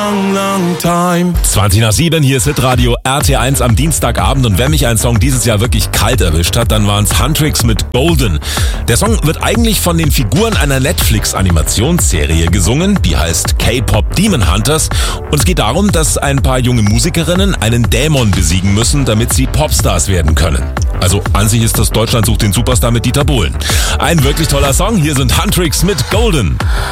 long, long time. 20:07, hier ist Hitradio RT1 am Dienstagabend und wenn mich ein Song dieses Jahr wirklich kalt erwischt hat, dann waren es Huntrix mit Golden. Der Song wird eigentlich von den Figuren einer Netflix-Animationsserie gesungen, die heißt K-Pop Demon Hunters und es geht darum, dass ein paar junge Musikerinnen einen Dämon besiegen müssen, damit sie Popstars werden können. Also an sich ist das Deutschland sucht den Superstar mit Dieter Bohlen. Ein wirklich toller Song, hier sind Huntrix mit Golden.